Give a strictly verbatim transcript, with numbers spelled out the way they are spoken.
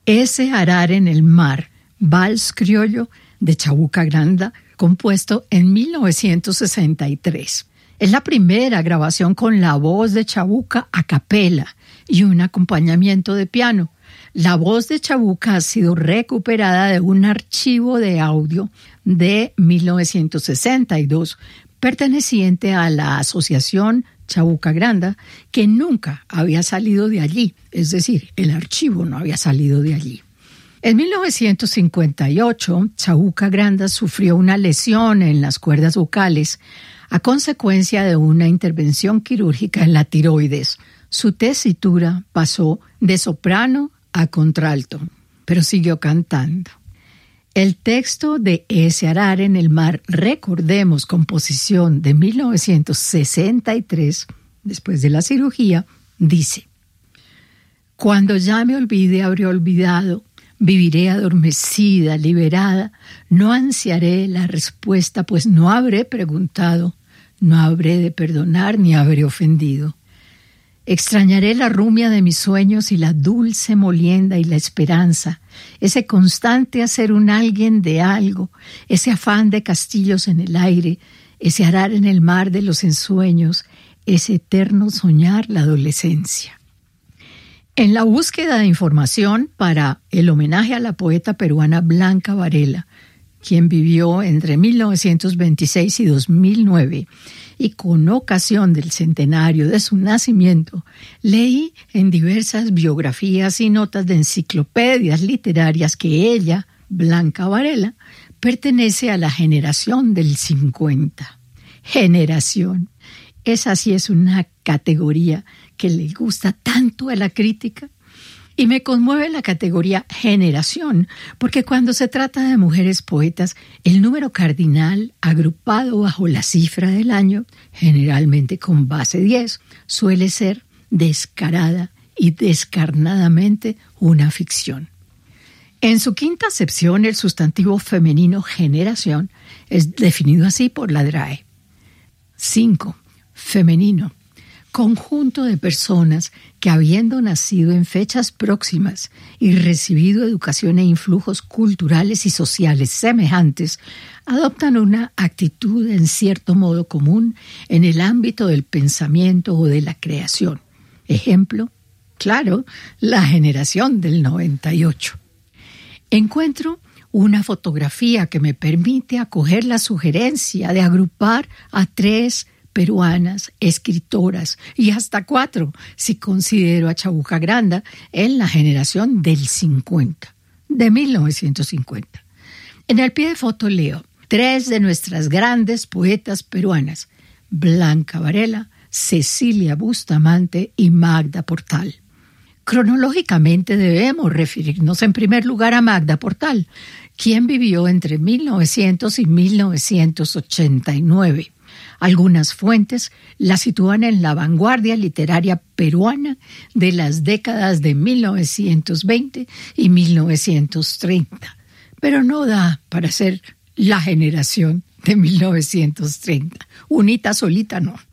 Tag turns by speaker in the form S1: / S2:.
S1: Ese arar en el mar, vals criollo de Chabuca Granda, compuesto en mil novecientos sesenta y tres. Es la primera grabación con la voz de Chabuca a capela y un acompañamiento de piano. La voz de Chabuca ha sido recuperada de un archivo de audio de mil novecientos sesenta y dos, perteneciente a la Asociación Chabuca Granda, que nunca había salido de allí, es decir, el archivo no había salido de allí. En mil novecientos cincuenta y ocho, Chabuca Granda sufrió una lesión en las cuerdas vocales a consecuencia de una intervención quirúrgica en la tiroides. Su tesitura pasó de soprano a contralto, pero siguió cantando. El texto de Ese arar en el mar, recordemos, composición de mil novecientos sesenta y tres, después de la cirugía, dice: Cuando ya me olvide habré olvidado, viviré adormecida, liberada, no ansiaré la respuesta, pues no habré preguntado, no habré de perdonar ni habré ofendido. Extrañaré la rumia de mis sueños y la dulce molienda y la esperanza, ese constante hacer un alguien de algo, ese afán de castillos en el aire, ese arar en el mar de los ensueños, ese eterno soñar la adolescencia. En la búsqueda de información para el homenaje a la poeta peruana Blanca Varela, quien vivió entre mil novecientos veintiséis y dos mil nueve, y con ocasión del centenario de su nacimiento, leí en diversas biografías y notas de enciclopedias literarias que ella, Blanca Varela, pertenece a la generación del cincuenta. Generación. Esa sí es una categoría que le gusta tanto a la crítica. Y me conmueve la categoría generación, porque cuando se trata de mujeres poetas, el número cardinal, agrupado bajo la cifra del año, generalmente con base diez, suele ser descarada y descarnadamente una ficción. En su quinta acepción, el sustantivo femenino generación es definido así por la D R A E. cinco. Femenino. Conjunto de personas que, habiendo nacido en fechas próximas y recibido educación e influjos culturales y sociales semejantes, adoptan una actitud en cierto modo común en el ámbito del pensamiento o de la creación. Ejemplo, claro, la generación del noventa y ocho. Encuentro una fotografía que me permite acoger la sugerencia de agrupar a tres peruanas, escritoras, y hasta cuatro, si considero a Chabuca Granda, en la generación del cincuenta, de mil novecientos cincuenta. En el pie de foto leo tres de nuestras grandes poetas peruanas, Blanca Varela, Cecilia Bustamante y Magda Portal. Cronológicamente debemos referirnos en primer lugar a Magda Portal, quien vivió entre mil novecientos y mil novecientos ochenta y nueve. Algunas fuentes la sitúan en la vanguardia literaria peruana de las décadas de mil novecientos veinte y mil novecientos treinta, pero no da para ser la generación de mil novecientos treinta. Unita solita no.